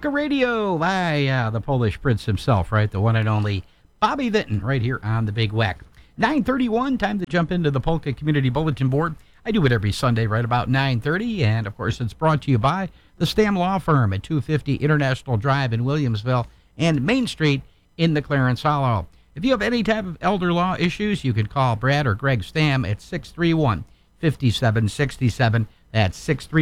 Polka Radio by the Polish Prince himself, right? The one and only Bobby Vinton, right here on the Big Whack. 9:31, time to jump into the Polka Community Bulletin Board. I do it every Sunday right about 9:30, and of course it's brought to you by the Stam Law Firm at 250 International Drive in Williamsville and Main Street in the Clarence Hollow. If you have any type of elder law issues, you can call Brad or Greg Stam at 631-5767. That's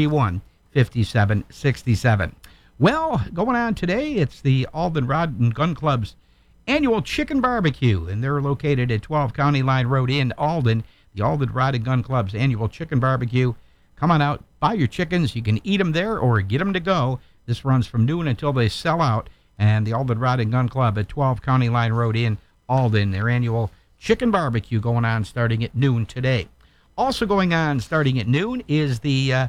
631-5767. Well, going on today, it's the Alden Rod and Gun Club's annual chicken barbecue, and they're located at 12 County Line Road in Alden. The Alden Rod and Gun Club's annual chicken barbecue. Come on out, buy your chickens. You can eat them there or get them to go. This runs from noon until they sell out. And the Alden Rod and Gun Club at 12 County Line Road in Alden, their annual chicken barbecue going on starting at noon today. Also going on starting at noon is the,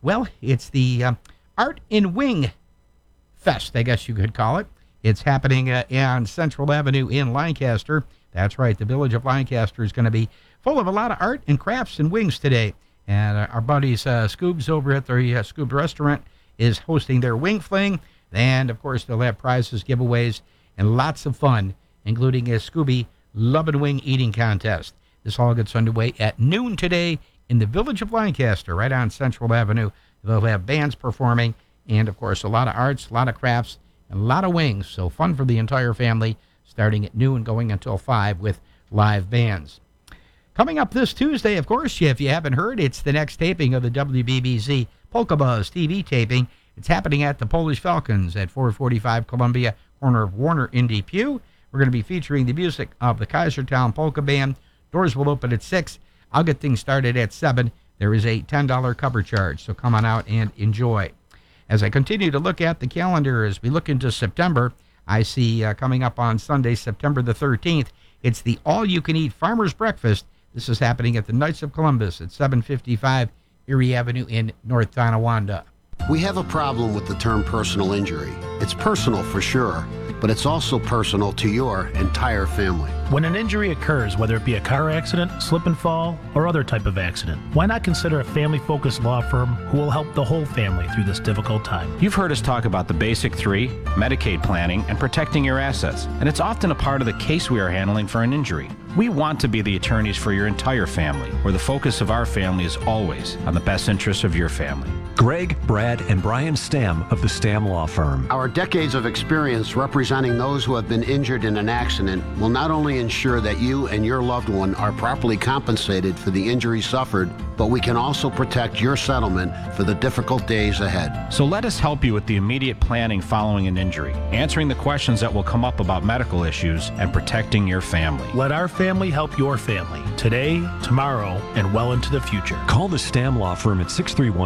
it's the Art in Wing Fest, I guess you could call it. It's happening on Central Avenue in Lancaster. That's right, the village of Lancaster is going to be full of a lot of art and crafts and wings today. And our buddies Scoobs over at the Scoobs Restaurant is hosting their wing fling. And, of course, they'll have prizes, giveaways, and lots of fun, including a Scooby Love and Wing eating contest. This all gets underway at noon today in the village of Lancaster, right on Central Avenue. They'll have bands performing and, of course, a lot of arts, a lot of crafts, and a lot of wings. So fun for the entire family, starting at noon, going until 5 with live bands. Coming up this Tuesday, of course, if you haven't heard, it's the next taping of the WBBZ Polka Buzz TV taping. It's happening at the Polish Falcons at 445 Columbia, corner of Warner in Depew. We're going to be featuring the music of the Kaisertown Polka Band. Doors will open at 6. I'll get things started at 7. There is a $10 cover charge, so come on out and enjoy. As I continue to look at the calendar, as we look into September, I see coming up on Sunday, September the 13th, it's the All-You-Can-Eat Farmer's Breakfast. This is happening at the Knights of Columbus at 755 Erie Avenue in North Tonawanda. We have a problem with the term personal injury. It's personal for sure, but it's also personal to your entire family. When an injury occurs, whether it be a car accident, slip and fall, or other type of accident, why not consider a family-focused law firm who will help the whole family through this difficult time? You've heard us talk about the Basic 3, Medicaid planning, and protecting your assets, and it's often a part of the case we are handling for an injury. We want to be the attorneys for your entire family, where the focus of our family is always on the best interests of your family. Greg, Brad, and Brian Stam of the Stam Law Firm. Our decades of experience representing those who have been injured in an accident will not only ensure that you and your loved one are properly compensated for the injury suffered, but we can also protect your settlement for the difficult days ahead. So let us help you with the immediate planning following an injury, answering the questions that will come up about medical issues, and protecting your family. Let our family help your family, today, tomorrow, and well into the future. Call the Stam Law Firm at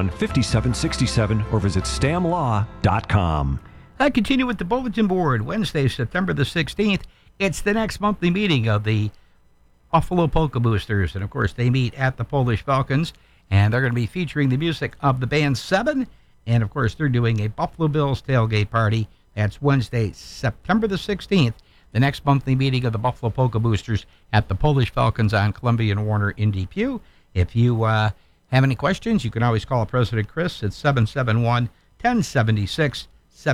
631-5767 or visit stamlaw.com. I continue with the Bulletin Board. Wednesday, September the 16th, it's the next monthly meeting of the Buffalo Polka Boosters. And, of course, they meet at the Polish Falcons, and they're going to be featuring the music of the band 7. And, of course, they're doing a Buffalo Bills tailgate party. That's Wednesday, September the 16th, the next monthly meeting of the Buffalo Polka Boosters at the Polish Falcons on Columbia and Warner in Depew. If you have any questions, you can always call President Chris at 771-1076,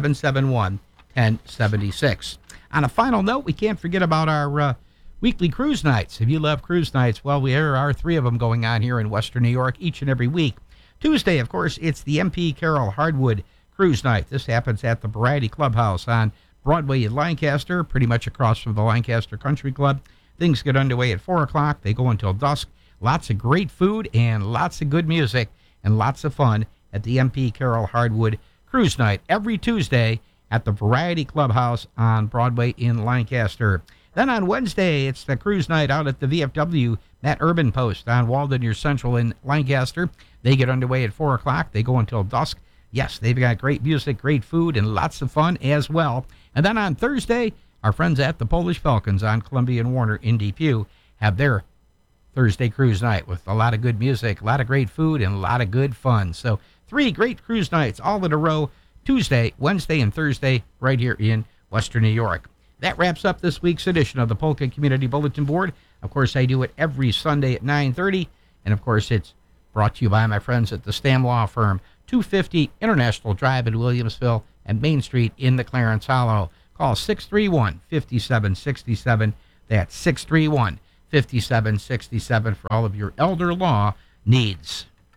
771-1076. On a final note, we can't forget about our weekly cruise nights. If you love cruise nights, well, there are 3 of them going on here in Western New York each and every week. Tuesday, of course, it's the MP Carroll Hardwood Cruise Night. This happens at the Variety Clubhouse on Broadway in Lancaster, pretty much across from the Lancaster Country Club. Things get underway at 4 o'clock. They go until dusk. Lots of great food and lots of good music and lots of fun at the MP Carroll Hardwood Cruise Night every Tuesday at the Variety Clubhouse on Broadway in Lancaster. Then on Wednesday, it's the cruise night out at the VFW Matt Urban Post on Walden near Central in Lancaster. They get underway at 4 o'clock. They go until dusk. Yes, they've got great music, great food, and lots of fun as well. And then on Thursday, our friends at the Polish Falcons on Columbia and Warner in Depew have their Thursday cruise night with a lot of good music, a lot of great food, and a lot of good fun. So 3 great cruise nights all in a row, Tuesday, Wednesday, and Thursday, right here in Western New York. That wraps up this week's edition of the Polka Community Bulletin Board. Of course, I do it every Sunday at 9:30, and of course, it's brought to you by my friends at the Stam Law Firm, 250 International Drive in Williamsville and Main Street in the Clarence Hollow. Call 631-5767. That's 631-5767 for all of your elder law needs.